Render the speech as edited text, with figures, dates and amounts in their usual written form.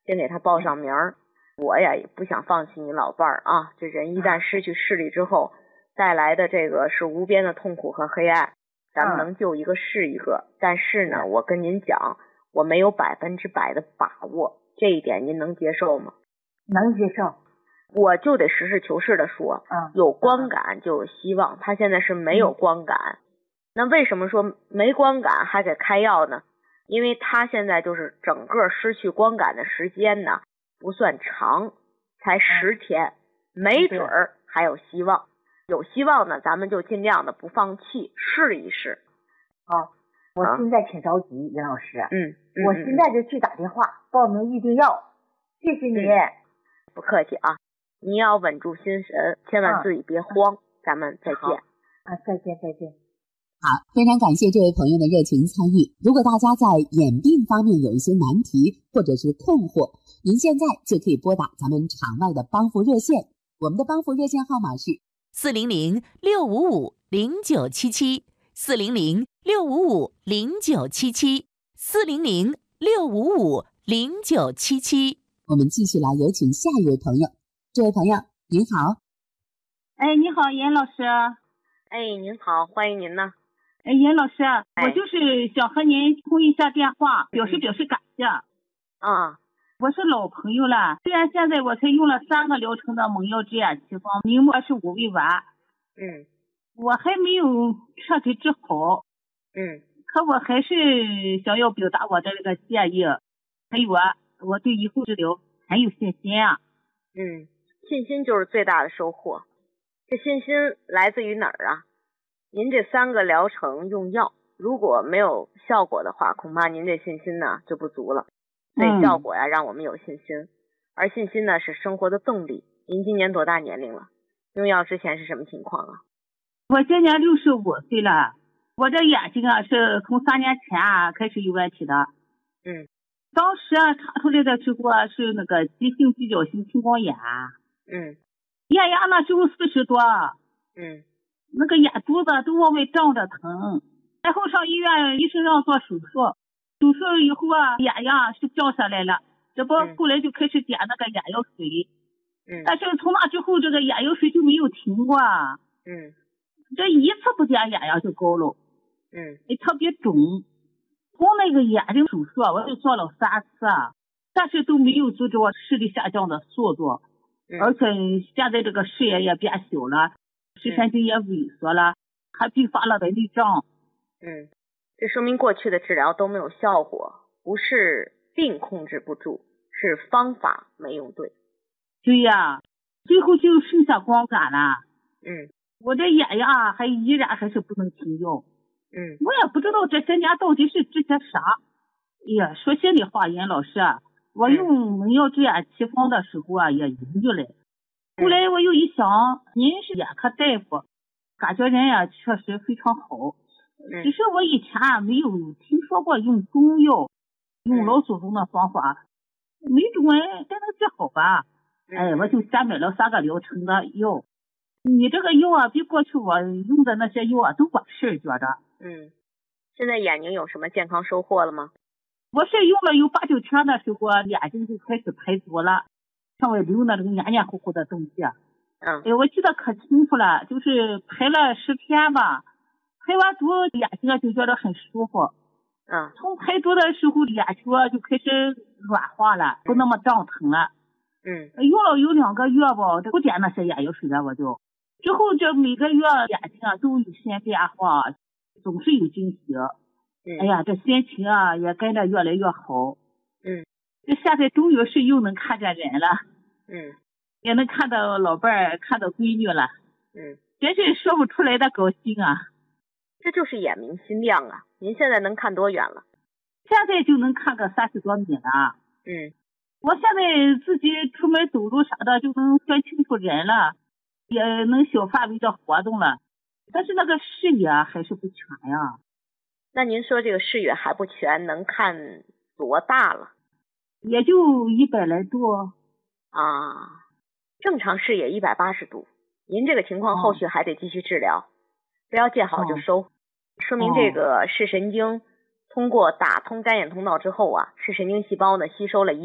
先给他报上名儿。我呀也不想放弃你老伴儿啊，这人一旦失去视力之后，带来的这个是无边的痛苦和黑暗。咱们能救一个是一个，但是呢，我跟您讲，我没有100%的把握，这一点您能接受吗？ 能接受。 我就得实事求是的说，有光感就有希望，他现在是没有光感。那为什么说没光感还给开药呢？因为他现在就是整个失去光感的时间呢不算长，才10天，没准儿还有希望。有希望呢，咱们就尽量的不放弃，试一试。 好，我现在挺着急，袁老师。 我现在就去打电话报名预定药。谢谢你。 不客气啊，你要稳住心神，千万自己别慌。咱们再见。 再见再见。 好，非常感谢这位朋友的热情参与。如果大家在眼病方面有一些难题或者是困惑，您现在就可以拨打咱们场外的帮扶热线，我们的帮扶热线号码是 400-655-0977，400-655-0977。 我们继续来有请下一位朋友。这位朋友您好。 你好，严老师。 您好，欢迎您呢。 严老师，我就是想和您通一下电话，表示感谢。我是老朋友了，虽然现在我才用了3个疗程的蒙药制眼奇方，明目25味丸。我还没有彻底治好。可我还是想要表达我的这个建议，还有我对以后治疗很有信心啊。 信心就是最大的收获。这信心来自于哪儿啊？您这3个疗程用药，如果没有效果的话，恐怕您这信心呢就不足了。所以效果呀，让我们有信心。而信心呢是生活的动力。您今年多大年龄了？用药之前是什么情况啊？ 我今年65岁了。我这眼睛是从3年前开始有问题的。当时查出来的时候是那个急性比较性青光眼。眼压那时候40多。那个眼珠子都往外胀着疼，然后上医院，医生让做手术，手术以后眼压是降下来了，这不后来就开始点那个眼药水。但是从那之后这个眼药水就没有停过。这一次不点眼压就高了。特别肿。从那个眼睛手术我就做了3次，但是都没有阻止我视力下降的速度。而且现在这个视野也变小了，视神经也萎缩了，还并发了白内障。 这说明过去的治疗都没有效果，不是病控制不住，是方法没用对。 对呀，最后就剩下光感了。我这眼压依然还是不能停药。我也不知道这些年到底是治些啥。说心里话，严老师，我用蒙药制眼奇方的时候也犹豫了。后来我又一想，您是眼科大夫，感觉人也确实非常好。只是我以前没有听说过用中药，用老祖宗的方法，没准真能治好吧。我就先买了3个疗程的药。你这个药比过去我用的那些药都管事，觉着。 现在眼睛有什么健康收获了吗？ 我是用了有8、9天的时候，眼睛就开始排毒了，上外流那种黏黏糊糊的东西。我记得可清楚了，就是排了10天吧，排完毒眼睛就觉得很舒服。从排毒的时候眼球就开始软化了，不那么胀疼了。用了有2个月吧，不点那些眼药水了，我就之后这每个月眼睛都有些变化，总是有惊喜。这心情也跟着越来越好。这现在终于是又能看见人了。也能看到老伴儿，看到闺女了。真是说不出来的高兴啊。 这就是眼明心亮啊。您现在能看多远了？ 现在就能看个30多米了。我现在自己出门走路啥的就能分清楚人了，也能小范围的活动了，但是那个视野还是不全呀。 那您说这个视野还不全，能看多大了？ 也就100来度。 正常视野180度。您这个情况后续还得继续治疗，不要见好就收。说明这个视神经通过打通干眼通道之后视神经细胞呢吸收了